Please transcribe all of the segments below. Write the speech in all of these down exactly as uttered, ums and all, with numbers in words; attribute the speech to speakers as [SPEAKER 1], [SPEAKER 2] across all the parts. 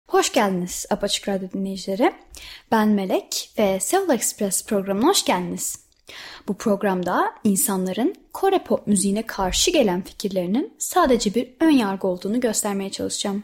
[SPEAKER 1] Hoş geldiniz Apaçık Radyo dinleyicileri. Ben Melek ve Seoul Express programına hoş geldiniz. Bu programda insanların Kore pop müziğine karşı gelen fikirlerinin sadece bir ön yargı olduğunu göstermeye çalışacağım.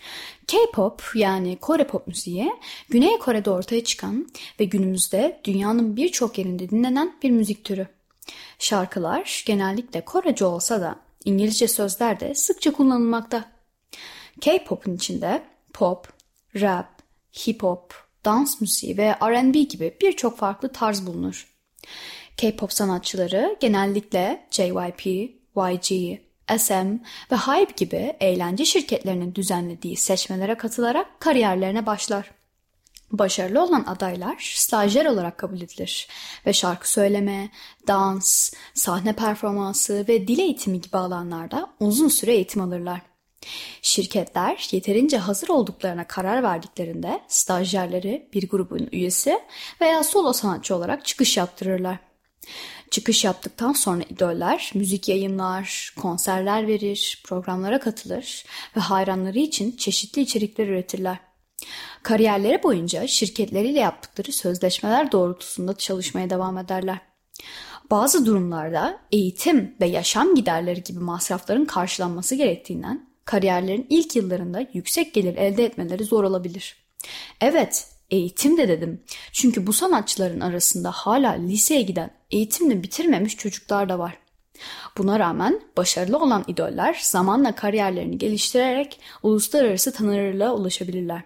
[SPEAKER 1] K-pop yani Kore pop müziği Güney Kore'de ortaya çıkan ve günümüzde dünyanın birçok yerinde dinlenen bir müzik türü. Şarkılar genellikle Korece olsa da İngilizce sözler de sıkça kullanılmakta. K-pop'un içinde pop, rap, hip hop, dans müziği ve R and B gibi birçok farklı tarz bulunur. K-pop sanatçıları genellikle J Y P, Y G, S M ve Hype gibi eğlence şirketlerinin düzenlediği seçmelere katılarak kariyerlerine başlar. Başarılı olan adaylar stajyer olarak kabul edilir ve şarkı söyleme, dans, sahne performansı ve dil eğitimi gibi alanlarda uzun süre eğitim alırlar. Şirketler yeterince hazır olduklarına karar verdiklerinde stajyerleri bir grubun üyesi veya solo sanatçı olarak çıkış yaptırırlar. Çıkış yaptıktan sonra idoller müzik yayınlar, konserler verir, programlara katılır ve hayranları için çeşitli içerikler üretirler. Kariyerleri boyunca şirketleriyle yaptıkları sözleşmeler doğrultusunda çalışmaya devam ederler. Bazı durumlarda eğitim ve yaşam giderleri gibi masrafların karşılanması gerektiğinden kariyerlerin ilk yıllarında yüksek gelir elde etmeleri zor olabilir. Evet, eğitim de dedim. Çünkü bu sanatçıların arasında hala liseye giden, eğitimini bitirmemiş çocuklar da var. Buna rağmen başarılı olan idoller zamanla kariyerlerini geliştirerek uluslararası tanınırlığa ulaşabilirler.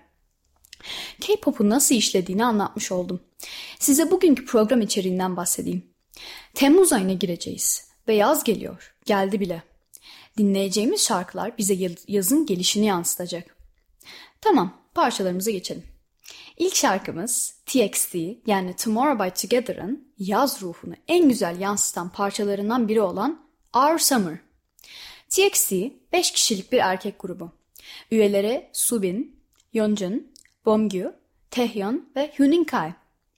[SPEAKER 1] K-pop'un nasıl işlediğini anlatmış oldum. Size bugünkü program içeriğinden bahsedeyim. Temmuz ayına gireceğiz ve yaz geliyor, geldi bile. Dinleyeceğimiz şarkılar bize yazın gelişini yansıtacak. Tamam, parçalarımıza geçelim. İlk şarkımız T X T yani Tomorrow by Together'ın yaz ruhunu en güzel yansıtan parçalarından biri olan Our Summer. T X T beş kişilik bir erkek grubu. Üyeleri Subin, Yeonjun, Bomgyu, Taehyun ve Hyunin Kai.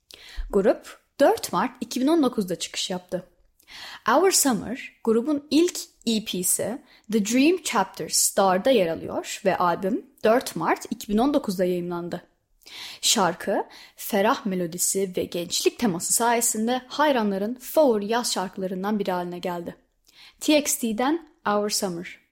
[SPEAKER 1] Grup dört Mart iki bin on dokuzda çıkış yaptı. Our Summer grubun ilk E P'si The Dream Chapters Star'da yer alıyor ve albüm dört Mart iki bin on dokuzda yayımlandı. Şarkı ferah melodisi ve gençlik teması sayesinde hayranların favori yaz şarkılarından biri haline geldi. T X T'den Our Summer.